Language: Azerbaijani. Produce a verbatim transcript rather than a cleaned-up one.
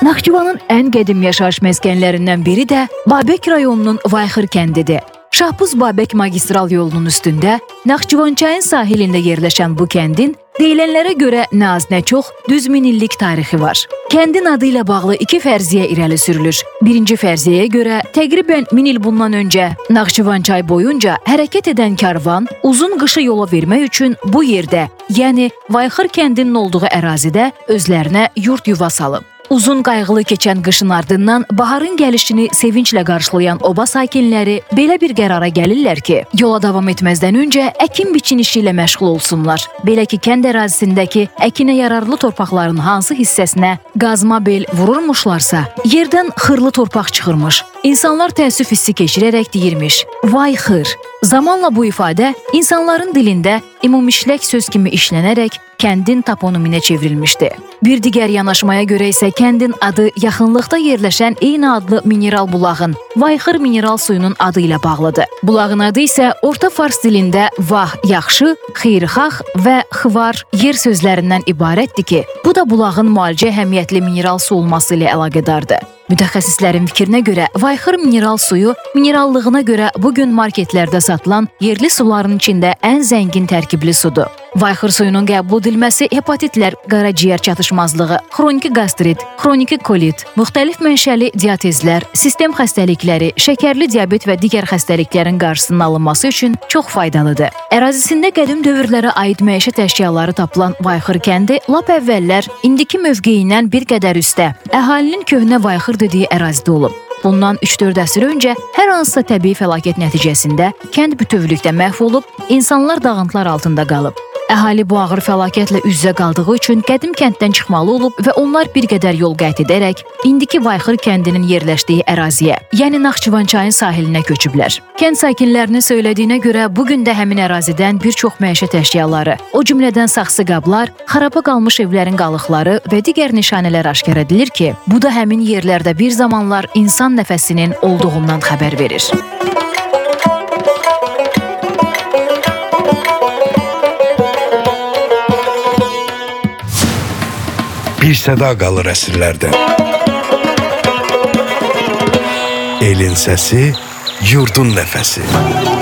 Naxçıvanın ən qədim yaşayış məskənlərindən biri də Babək rayonunun Vayxır kəndidir. Şahbuz-Babək magistral yolunun üstündə Naxçıvan çayın sahilində yerləşən bu kəndin deyilənlərə görə nə az nə çox düz min illik tarixi var. Kəndin adı ilə bağlı iki fərziyyə irəli sürülür. Birinci fərziyyəyə görə təqribən min il bundan öncə Naxçıvan çay boyunca hərəkət edən karvan uzun qışı yola vermək üçün bu yerdə, yəni Vayxır kəndinin olduğu ərazidə özlərinə yurt yuva salıb. Uzun qayğılı keçən qışın ardından baharın gəlişini sevinclə qarşılayan oba sakinləri belə bir qərara gəlirlər ki, yola davam etməzdən öncə əkin-biçin işi ilə məşğul olsunlar. Belə ki, kənd ərazisindəki əkinə yararlı torpaqların hansı hissəsinə qazma bel vururmuşlarsa, yerdən xırlı torpaq çıxırmış. İnsanlar təəssüf hissi keçirərək deyirmiş, vay xır. Zamanla bu ifadə insanların dilində ümumişlək söz kimi işlənərək kəndin toponominə çevrilmişdi. Bir digər yanaşmaya görə isə kəndin adı yaxınlıqda yerləşən eyni adlı mineral bulağın, Vayxır mineral suyunun adı ilə bağlıdır. Bulağın adı isə orta fars dilində vah, yaxşı, xeyirxah və xıvar yer sözlərindən ibarətdir ki, bu da bulağın müalicə əhəmiyyətli mineral su olması ilə əlaqədardır. Mütəxəssislərin fikrinə görə Vayxır mineral suyu minerallığına görə bugün marketlərdə satılan yerli suların içində ən zəngin tərkibli sudur. Vayxır suyunun qəbul edilməsi hepatitlər, qaraciyər çatışmazlığı, xroniki qastrit, xroniki kolit, müxtəlif mənşəli diatezlər, sistem xəstəlikləri, şəkərli diabet və digər xəstəliklərin qarşısının alınması üçün çox faydalıdır. Ərazisində qədim dövrlərə aid məişət əşyaları tapılan Vayxır kəndi lap əvvəllər indiki mövqeyindən bir qədər üstə, əhalinin köhnə Vayxır dediyi ərazidə olub. Bundan üç-dörd əsr öncə hər hansısa təbii fəlakət nəticəsində kənd bütövlükdə məhv olub, insanlar dağıntılar altında qalıb. Əhali bu ağır fəlakətlə üz-üzə qaldığı üçün qədim kənddən çıxmalı olub və onlar bir qədər yol qət edərək indiki Vayxır kəndinin yerləşdiyi əraziyə, yəni Naxçıvan çayın sahilinə köçüblər. Kənd sakinlərinin söylədiyinə görə bu gün də həmin ərazidən bir çox məişət əşyaları, o cümlədən saxsı qablar, xaraba qalmış evlərin qalıqları və digər nişanələr aşkar edilir ki, bu da həmin yerlərdə bir zamanlar insan nəfəsinin olduğundan xəbər verir. Bir səda qalır əsrlərdən. Elin səsi, yurdun nəfəsi.